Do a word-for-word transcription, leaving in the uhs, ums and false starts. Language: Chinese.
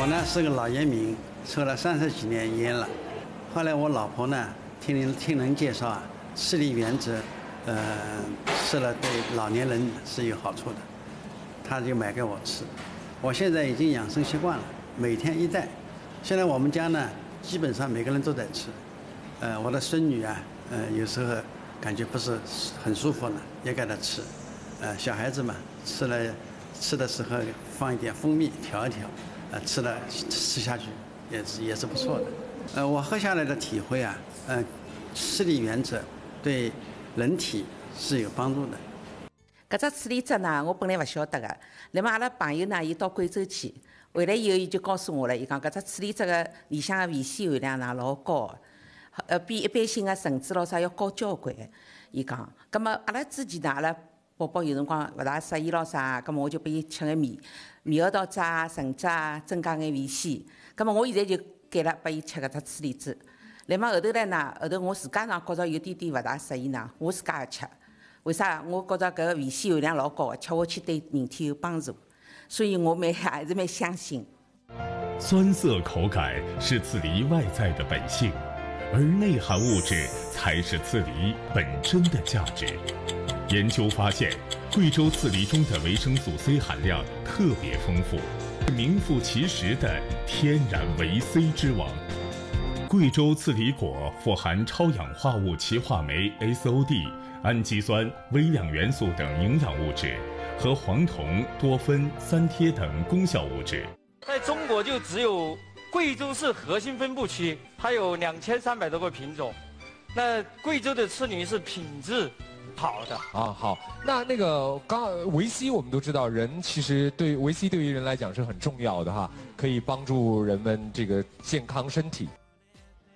我呢是个老烟民，抽了三十几年烟了。后来我老婆呢，听人听人介绍啊，次氯原则，呃，吃了对老年人是有好处的，她就买给我吃。我现在已经养生习惯了，每天一袋。现在我们家呢，基本上每个人都在吃。呃，我的孙女啊，呃，有时候感觉不是很舒服了，也给她吃。呃，小孩子嘛，吃了吃的时候放一点蜂蜜调一调，呃，吃了吃下去也是也是不错的。呃，我喝下来的体会啊，呃，次氯原则对人体是有帮助的。 搿只次氯质呢，我本来勿晓得个。那么阿拉朋友呢，伊到贵州去，回来以后伊就告诉我了，伊讲搿只次氯质个里向个维 C 含量呢老高个，呃，比一般性个橙子咯啥要高交关。伊讲，葛末阿拉之前呢，阿拉宝宝有辰光勿大适宜咯啥，葛末我就拨伊吃眼米猕猴桃汁啊、橙汁啊，增加眼维 C。葛末我现在就改了，拨伊吃搿只次氯汁。那么后头来呢，后头我自家呢觉着有点点勿大适宜呢，我自家也吃。为啥？我觉着搿个维 C 含量老高个，吃下去对人体有帮助，所以我蛮还是蛮相信。 酸涩口感是刺梨外在的本性，而内含物质才是刺梨本身的价值。研究发现，贵州刺梨中的维生素 C 含量特别丰富，是名副其实的天然维 C 之王。贵州刺梨果富含超氧化物歧化酶 S O D、氨基酸、微量元素等营养物质，和黄酮、多酚、三萜等功效物质。 在中国就只有贵州市核心分布区，它有两千三百多个品种。那贵州的刺梨是品质好的啊。好，那那个刚维 C 我们都知道，人其实对维 C 对于人来讲是很重要的哈，可以帮助人们这个健康身体。